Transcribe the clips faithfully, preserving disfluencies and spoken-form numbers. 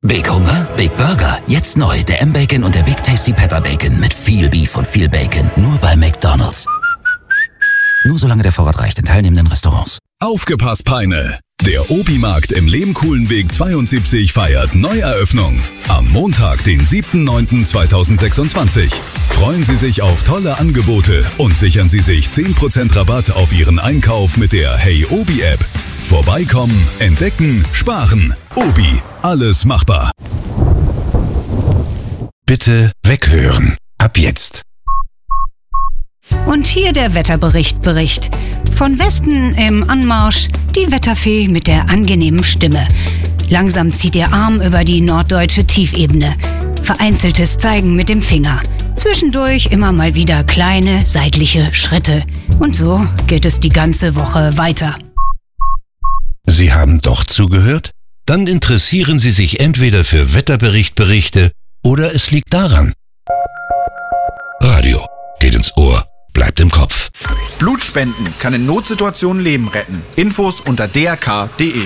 Big Hunger? Big Burger. Jetzt neu, der M-Bacon und der Big Tasty Pepper Bacon mit viel Beef und viel Bacon. Nur bei McDonald's. Nur solange der Vorrat reicht in teilnehmenden Restaurants. Aufgepasst, Peine! Der Obi-Markt im Lehmkuhlenweg zweiundsiebzig feiert Neueröffnung. Am Montag, den siebten neunten zweitausendsechsundzwanzig. Freuen Sie sich auf tolle Angebote und sichern Sie sich zehn Prozent Rabatt auf Ihren Einkauf mit der Hey Obi-App. Vorbeikommen, entdecken, sparen. Obi, alles machbar. Bitte weghören. Ab jetzt. Und hier der Wetterbericht Bericht. Von Westen im Anmarsch die Wetterfee mit der angenehmen Stimme. Langsam zieht ihr Arm über die norddeutsche Tiefebene. Vereinzeltes Zeigen mit dem Finger. Zwischendurch immer mal wieder kleine seitliche Schritte. Und so geht es die ganze Woche weiter. Sie haben doch zugehört? Dann interessieren Sie sich entweder für Wetterberichtberichte oder es liegt daran. Radio geht ins Ohr, bleibt im Kopf. Blutspenden kann in Notsituationen Leben retten. Infos unter d r k punkt d e.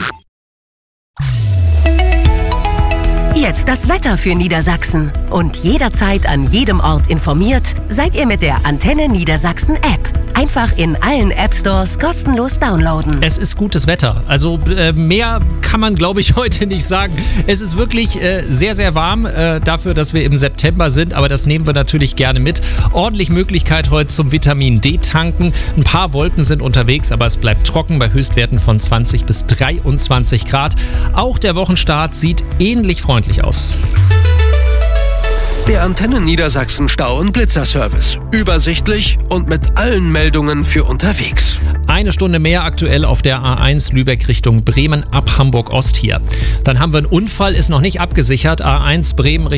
Jetzt das Wetter für Niedersachsen. Und jederzeit an jedem Ort informiert, seid ihr mit der Antenne Niedersachsen App. Einfach in allen App-Stores kostenlos downloaden. Es ist gutes Wetter. Also äh, mehr kann man, glaube ich, heute nicht sagen. Es ist wirklich äh, sehr, sehr warm äh, dafür, dass wir im September sind. Aber das nehmen wir natürlich gerne mit. Ordentlich Möglichkeit heute zum Vitamin D tanken. Ein paar Wolken sind unterwegs, aber es bleibt trocken bei Höchstwerten von zwanzig bis dreiundzwanzig Grad. Auch der Wochenstart sieht ähnlich freundlich aus. Der Antenne Niedersachsen Stau- und Blitzerservice. Übersichtlich und mit allen Meldungen für unterwegs. Eine Stunde mehr aktuell auf der A eins Lübeck Richtung Bremen ab Hamburg Ost hier. Dann haben wir einen Unfall, ist noch nicht abgesichert. A eins Bremen